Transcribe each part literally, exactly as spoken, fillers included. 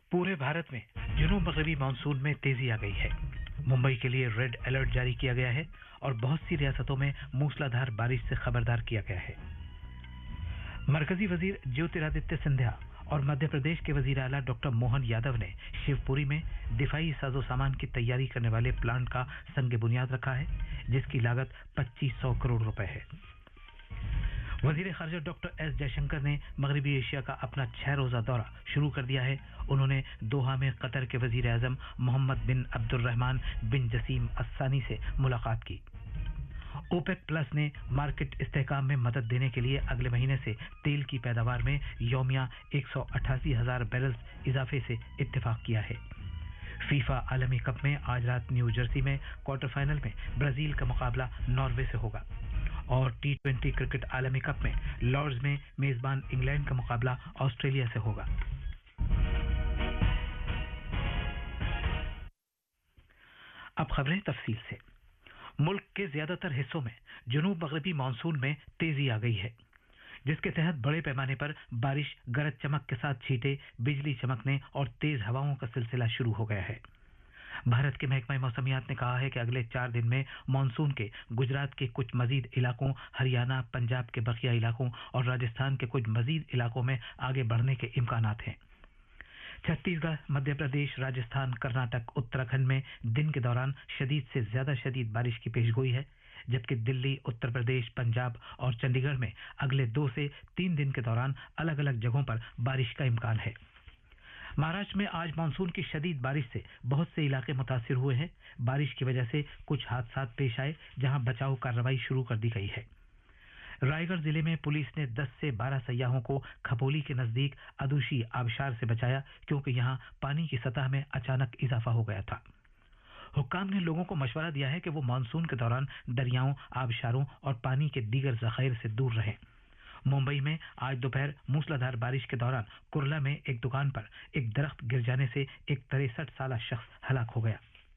पूरे भारत में जनूब मगरबी मानसून में तेजी आ गई है। मुंबई के लिए रेड अलर्ट जारी किया गया है और बहुत सी रियासतों में मूसलाधार बारिश से खबरदार किया गया है। मरकजी वजीर ज्योतिरादित्य सिंधिया और मध्य प्रदेश के वजीर आला डॉक्टर मोहन यादव ने शिवपुरी में दिफाई साजो सामान की तैयारी करने वाले प्लांट का संग बुनियाद रखा है, जिसकी लागत पच्चीस सौ करोड़ रुपए है। वजीर खारजा डॉक्टर एस जयशंकर ने मगरबी एशिया का अपना छह रोजा दौरा शुरू कर दिया है। उन्होंने दोहा में कतर के वजीर आजम मोहम्मद बिन अब्दुर्रहमान बिन जसीम अस्सानी से मुलाकात की। ओपेक प्लस ने मार्केट इस्तेहकाम में मदद देने के लिए अगले महीने से तेल की पैदावार में यौमिया एक सौ अट्ठासी हजार बैरल्स इजाफे से इत्तेफाक किया है। फीफा आलमी कप में आज रात न्यू जर्सी में क्वार्टर फाइनल में ब्राजील का मुकाबला नॉर्वे से होगा और टी ट्वेंटी क्रिकेट आलमी कप में लॉर्ड्स में मेजबान इंग्लैंड का मुकाबला ऑस्ट्रेलिया से होगा। अब खबरें तफसील से। मुल्क के ज्यादातर हिस्सों में जनूब मगरबी मानसून में तेजी आ गई है, जिसके तहत बड़े पैमाने पर बारिश, गरज चमक के साथ छींटे, बिजली चमकने और तेज हवाओं का सिलसिला शुरू हो गया है। भारत के महकमा मौसमियात ने कहा है कि अगले चार दिन में मानसून के गुजरात के कुछ मजीद इलाकों, हरियाणा, पंजाब के बकिया इलाकों और राजस्थान के कुछ मजीद इलाकों में आगे बढ़ने के इम्कानात हैं। छत्तीसगढ़, मध्य प्रदेश, राजस्थान, कर्नाटक, उत्तराखंड में दिन के दौरान शदीद से ज्यादा शदीद बारिश की पेशगोई है, जबकि दिल्ली, उत्तर प्रदेश, पंजाब और चंडीगढ़ में अगले दो से तीन दिन के दौरान अलग अलग जगहों पर बारिश का इम्कान है। महाराष्ट्र में आज मानसून की शदीद बारिश से बहुत से इलाके मुतासिर हुए हैं। बारिश की वजह से कुछ हादसा पेश आए, जहां बचाव कार्रवाई शुरू कर दी गई है। रायगढ़ जिले में पुलिस ने दस से बारह सयाहों को खपोली के नजदीक अदुशी आबशार से बचाया, क्योंकि यहां पानी की सतह में अचानक इजाफा हो गया था। हुक्काम ने लोगों को मशवरा दिया है कि वो मानसून के दौरान दरियाओं, आबशारों और पानी के दीगर जखायर से दूर रहें। मुंबई में आज दोपहर मूसलाधार बारिश के दौरान कुर्ला में एक दुकान पर एक दरख्त गिर जाने से एक तिरसठ साल शख्स हलाक हो गया।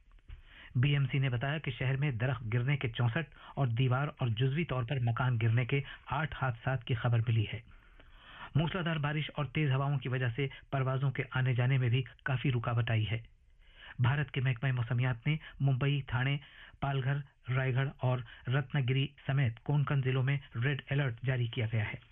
बीएमसी ने बताया कि शहर में दरख्त गिरने के चौसठ और दीवार और जुजवी तौर पर मकान गिरने के आठ हादसात की खबर मिली है। मूसलाधार बारिश और तेज हवाओं की वजह से परवाजों के आने जाने में भी काफी रुकावट आई है। भारत के महकमा मौसमियात ने मुंबई, ठाणे, पालघर, रायगढ़ और रत्नागिरी समेत कोंकण जिलों में रेड अलर्ट जारी किया गया है।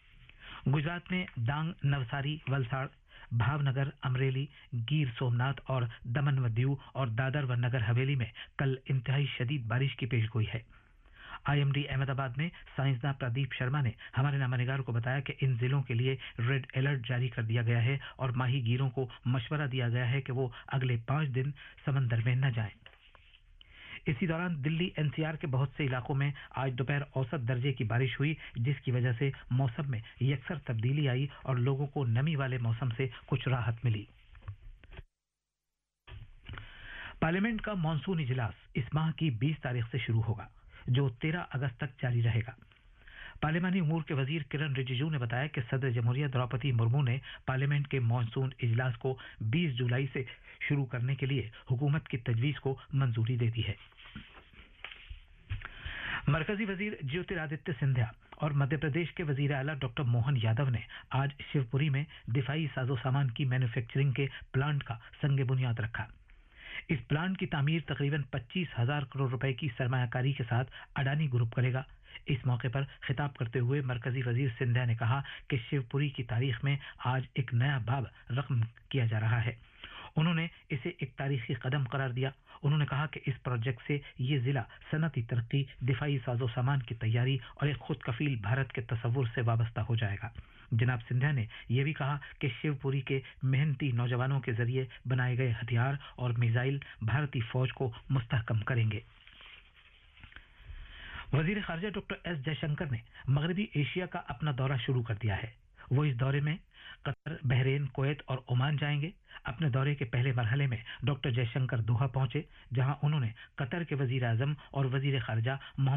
गुजरात में डांग, नवसारी, वलसाड़, भावनगर, अमरेली, गिर सोमनाथ और दमन व दीव और दादर व नगर हवेली में कल इंतहाई शदीद बारिश की पेशगोई है। आईएमडी अहमदाबाद में साइंसदान प्रदीप शर्मा ने हमारे नामानिगार को बताया कि इन जिलों के लिए रेड अलर्ट जारी कर दिया गया है और माही गिरों को मशवरा दिया गया है कि वो अगले पांच दिन समंदर में न जाएं। इसी दौरान दिल्ली एनसीआर के बहुत से इलाकों में आज दोपहर औसत दर्जे की बारिश हुई, जिसकी वजह से मौसम में यकसर तब्दीली आई और लोगों को नमी वाले मौसम से कुछ राहत मिली। पार्लियामेंट का मानसून इजलास इस माह की बीस तारीख से शुरू होगा, जो तेरह अगस्त तक जारी रहेगा। पार्लियामानी उमूर के वजीर किरण रिजिजू ने बताया कि सदर जमहूरिया द्रौपदी मुर्मू ने पार्लियामेंट के मानसून इजलास को बीस जुलाई से शुरू करने के लिए हुकूमत की तजवीज को मंजूरी दे दी है। मरकजी वजीर ज्योतिरादित्य सिंधिया और मध्य प्रदेश के वजीर आला डॉक्टर मोहन यादव ने आज शिवपुरी में दिफाई साजो सामान की मैन्युफैक्चरिंग के प्लांट का संग बुनियाद रखा। इस प्लांट की तामीर तकरीबन पच्चीस हजार करोड़ रुपए की सरमायाकारी के साथ अडानी ग्रुप करेगा। इस मौके पर खिताब करते हुए मरकजी वजीर सिंधिया ने कहा कि शिवपुरी की तारीख में आज एक नया बाब रकम किया जा रहा है। उन्होंने इसे एक तारीखी कदम करार दिया। उन्होंने कहा कि इस प्रोजेक्ट से ये जिला सनती तरक्की, दिफाई साजो सामान की तैयारी और एक खुद कफील भारत के तस्वुर से वाबस्ता हो जाएगा। जनाब सिंधिया ने यह भी कहा कि शिवपुरी के मेहनती नौजवानों के जरिए बनाए गए हथियार और मिसाइल भारतीय फौज को मुस्तहकम करेंगे। वजीर खारजा डॉक्टर एस जयशंकर ने मगरबी एशिया का अपना दौरा शुरू कर दिया है। वो इस दौरे में कतर, बहरीन, कुवैत और ओमान जाएंगे। अपने दौरे के पहले मरहले में डॉक्टर जयशंकर दोहा पहुंचे, जहां उन्होंने कतर के वजीर आजम और वजीर खारजा